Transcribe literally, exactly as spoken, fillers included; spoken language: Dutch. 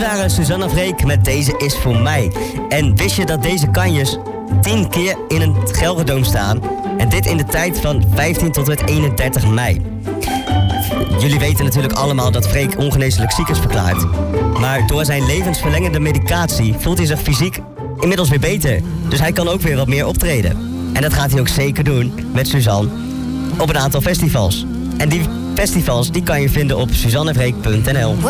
waren Suzanne Freek met Deze is voor mij. En wist je dat deze kanjes tien keer in een Gelredome staan? En dit in de tijd van vijftien tot en met eenendertig mei. Jullie weten natuurlijk allemaal dat Freek ongeneeslijk ziek is verklaard. Maar door zijn levensverlengende medicatie voelt hij zich fysiek inmiddels weer beter. Dus hij kan ook weer wat meer optreden. En dat gaat hij ook zeker doen met Suzanne op een aantal festivals. En die festivals die kan je vinden op suzannefreek punt n l.